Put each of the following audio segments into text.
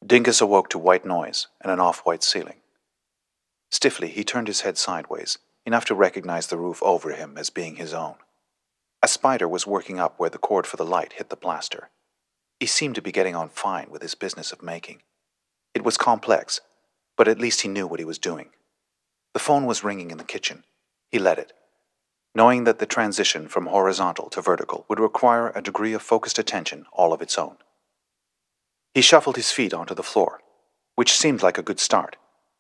Dingus awoke to white noise and an off-white ceiling. Stiffly, he turned his head sideways, enough to recognize the roof over him as being his own. A spider was working up where the cord for the light hit the plaster. He seemed to be getting on fine with his business of making. It was complex, but at least he knew what he was doing. The phone was ringing in the kitchen. He let it, knowing that the transition from horizontal to vertical would require a degree of focused attention all of its own. He shuffled his feet onto the floor, which seemed like a good start.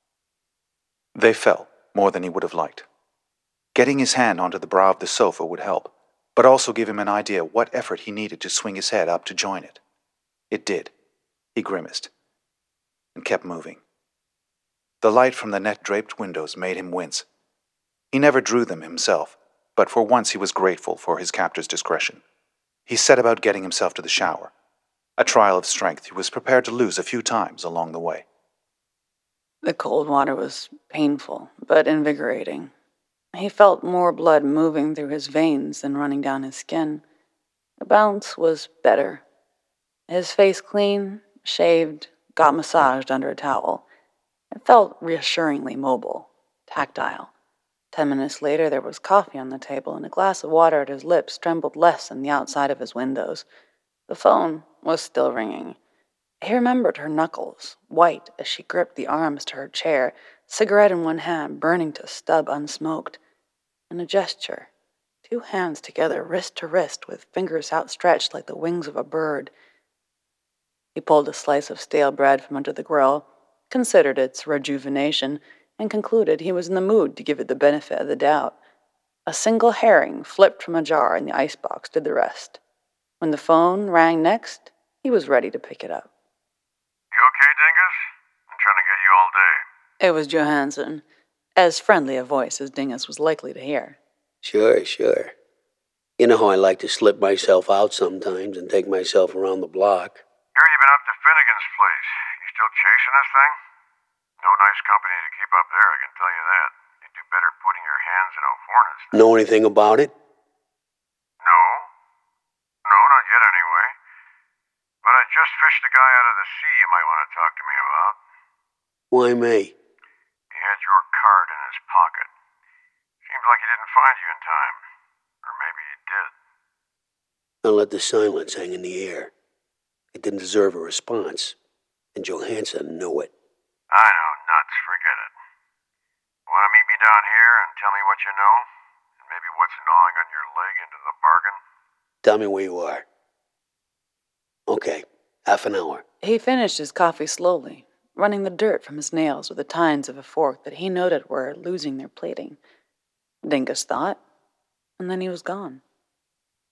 They fell more than he would have liked. Getting his hand onto the brow of the sofa would help, but also give him an idea what effort he needed to swing his head up to join it. It did. He grimaced and kept moving. The light from the net-draped windows made him wince. He never drew them himself, but for once he was grateful for his captor's discretion. He set about getting himself to the shower, a trial of strength he was prepared to lose a few times along the way. The cold water was painful, but invigorating. He felt more blood moving through his veins than running down his skin. The bounce was better. His face clean, shaved, got massaged under a towel. It felt reassuringly mobile, tactile. 10 minutes later, there was coffee on the table, and a glass of water at his lips trembled less than the outside of his windows. The phone was still ringing. He remembered her knuckles, white as she gripped the arms to her chair, cigarette in one hand, burning to stub unsmoked. And a gesture, 2 hands together, wrist to wrist, with fingers outstretched like the wings of a bird. He pulled a slice of stale bread from under the grill, considered its rejuvenation, and concluded he was in the mood to give it the benefit of the doubt. A single herring flipped from a jar in the icebox did the rest. When the phone rang next, he was ready to pick it up. You okay, Dingus? I'm trying to get you all day. It was Johansson, as friendly a voice as Dingus was likely to hear. Sure. You know how I like to slip myself out sometimes and take myself around the block. Hear you've been up to Finnegan's place. You still chasing this thing? No nice company to keep up there, I can tell you that. You'd do better putting your hands in O'Forn's. Know anything about it? No, not yet anyway. But I just fished a guy out of the sea you might want to talk to me about. Why me? He had your card in his pocket. Seems like he didn't find you in time. Or maybe he did. I let the silence hang in the air. It didn't deserve a response, and Johansson knew it. I know, nuts, forget it. Want to meet me down here and tell me what you know? And maybe what's gnawing on your leg into the bargain? Tell me where you are. Okay, half an hour. He finished his coffee slowly, running the dirt from his nails with the tines of a fork that he noted were losing their plating. Dingus thought, and then he was gone.